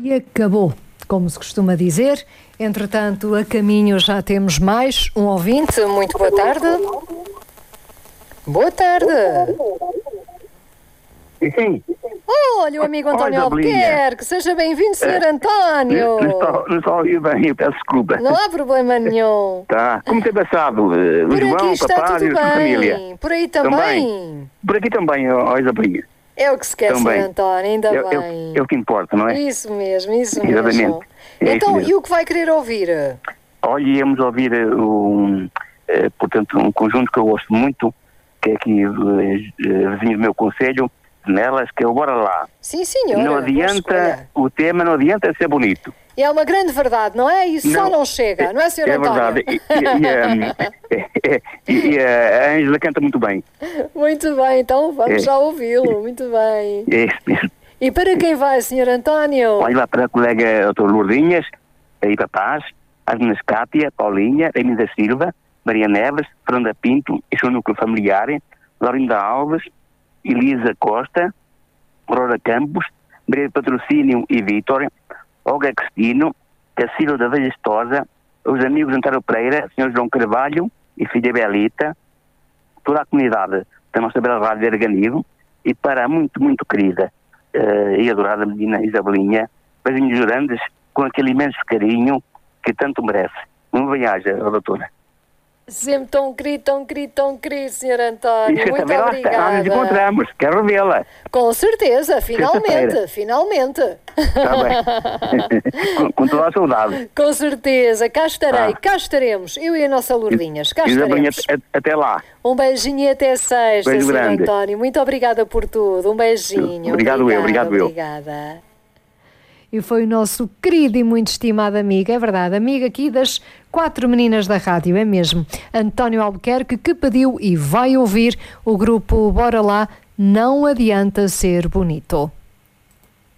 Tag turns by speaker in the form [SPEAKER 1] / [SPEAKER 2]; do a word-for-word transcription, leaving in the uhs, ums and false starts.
[SPEAKER 1] E acabou, como se costuma dizer. Entretanto, a caminho já temos mais um ouvinte. Muito boa tarde. Boa tarde.
[SPEAKER 2] Sim.
[SPEAKER 1] Olha, o amigo António Albuquerque. Seja bem-vindo, senhor António.
[SPEAKER 2] Não estou, não estou a ouvir bem, eu peço desculpa.
[SPEAKER 1] Não há problema nenhum.
[SPEAKER 2] Tá. Como tem passado? Uh, o
[SPEAKER 1] Por
[SPEAKER 2] João,
[SPEAKER 1] aqui está
[SPEAKER 2] papá
[SPEAKER 1] tudo
[SPEAKER 2] e a sua
[SPEAKER 1] bem.
[SPEAKER 2] família?
[SPEAKER 1] Por aí também.
[SPEAKER 2] Também. Por aqui também, ó, ó Isabelinha.
[SPEAKER 1] É o que se quer,
[SPEAKER 2] Também.
[SPEAKER 1] senhor António, ainda
[SPEAKER 2] É,
[SPEAKER 1] bem.
[SPEAKER 2] é, é o que importa, não é?
[SPEAKER 1] Isso mesmo, isso
[SPEAKER 2] Exatamente.
[SPEAKER 1] mesmo.
[SPEAKER 2] É
[SPEAKER 1] Então,
[SPEAKER 2] isso mesmo.
[SPEAKER 1] e o que vai querer ouvir?
[SPEAKER 2] Olha, íamos ouvir uh, um, uh, portanto, um conjunto que eu gosto muito, que é aqui uh, uh, vizinho do meu concelho, nelas, que é o Bora Lá.
[SPEAKER 1] Sim, senhora.
[SPEAKER 2] Não
[SPEAKER 1] boa
[SPEAKER 2] adianta,
[SPEAKER 1] escolha.
[SPEAKER 2] o tema não adianta ser bonito.
[SPEAKER 1] É uma grande verdade, não é? E só não chega, não é, senhor
[SPEAKER 2] É
[SPEAKER 1] António?
[SPEAKER 2] verdade. E, e, e, e, e a Ângela canta muito bem.
[SPEAKER 1] Muito bem, então vamos
[SPEAKER 2] É.
[SPEAKER 1] já ouvi-lo. Muito bem.
[SPEAKER 2] É isso mesmo.
[SPEAKER 1] E para quem vai, senhor António?
[SPEAKER 2] Olha lá para a colega doutor Lourdinhas, aí para Paz, as meninas Cátia, Paulinha, Amy da Silva, Maria Neves, Fernanda Pinto e seu núcleo familiar, Laurinda Alves, Elisa Costa, Aurora Campos, Maria de Patrocínio e Vítor, Olga Cristino, Cacilda da Vegestosa, os amigos António Pereira, senhor João Carvalho e filha Belita, toda a comunidade da nossa bela rádio de Arganido e para a muito, muito querida uh, e adorada menina Isabelinha, beijinhos grandes com aquele imenso carinho que tanto merece. Não bem-aja, doutora.
[SPEAKER 1] Sempre tão querido, tão querido, tão querido, senhor António.
[SPEAKER 2] E
[SPEAKER 1] Muito
[SPEAKER 2] também lá está, lá nos
[SPEAKER 1] obrigada.
[SPEAKER 2] encontramos, quero vê-la.
[SPEAKER 1] Com certeza, finalmente,
[SPEAKER 2] Sexta-feira.
[SPEAKER 1] finalmente.
[SPEAKER 2] Está bem. com, com toda a saudade.
[SPEAKER 1] Com certeza, cá estarei,
[SPEAKER 2] Ah.
[SPEAKER 1] cá estaremos, eu e a nossa Lourdinhas, cá
[SPEAKER 2] Isabelinha,
[SPEAKER 1] estaremos.
[SPEAKER 2] at- até lá.
[SPEAKER 1] Um beijinho e até sexta,
[SPEAKER 2] Beijo
[SPEAKER 1] senhor
[SPEAKER 2] grande.
[SPEAKER 1] António. Muito obrigada por tudo. Um beijinho.
[SPEAKER 2] Obrigado eu,
[SPEAKER 1] Obrigada,
[SPEAKER 2] obrigado eu.
[SPEAKER 1] Obrigada. E foi o nosso querido e muito estimado amigo, é verdade, amigo aqui das quatro meninas da rádio, é mesmo, António Albuquerque, que pediu e vai ouvir o grupo Bora Lá, Não Adianta Ser Bonito.